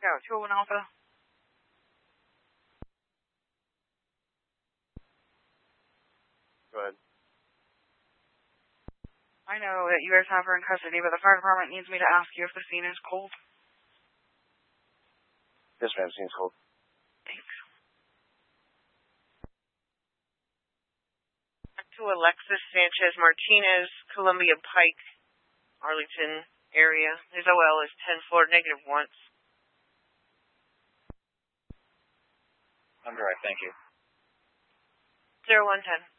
Yeah, 201 Alpha. Go ahead. I know that you guys have her in custody, but the fire department needs me to ask you if the scene is cold. Yes, ma'am, scene's cold. Thanks. To Alexis Sanchez Martinez, Columbia Pike, Arlington area. His OL is 10 floor negative once. I'm direct, thank you. 0110.